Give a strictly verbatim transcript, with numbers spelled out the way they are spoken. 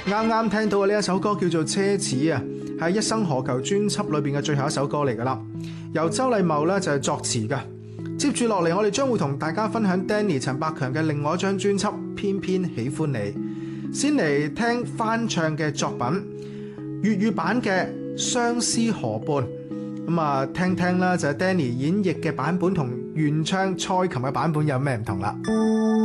啱啱聽到嘅呢一首歌叫做《奢侈》啊，係《一生何求》專輯裏邊嘅最後一首歌嚟噶啦，由周禮茂咧就係作詞噶。接住落嚟，我哋將會同大家分享 Danny 陳百強嘅另外一張專輯《偏偏喜歡你》。先嚟聽翻唱嘅作品，粵語版嘅《相思河畔》。咁啊，聽聽啦，就係 Danny 演繹嘅版本同原唱蔡琴嘅版本有咩唔同啦。